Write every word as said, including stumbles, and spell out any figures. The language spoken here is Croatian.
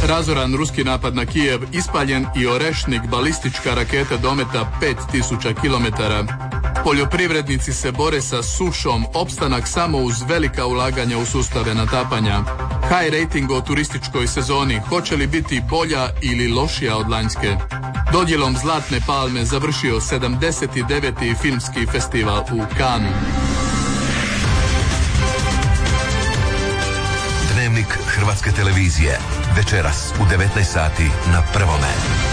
Razoran ruski napad na Kijev, ispaljen i Orešnik, balistička raketa dometa pet tisuća kilometara. Poljoprivrednici se bore sa sušom, opstanak samo uz velika ulaganja u sustave natapanja. High rating o turističkoj sezoni, hoće li biti bolja ili lošija od lanjske? Dodjelom Zlatne palme završio sedamdeset deveti filmski festival u Cannesu. Dnevnik Hrvatske televizije. Večeras u devetnaest sati na Prvome.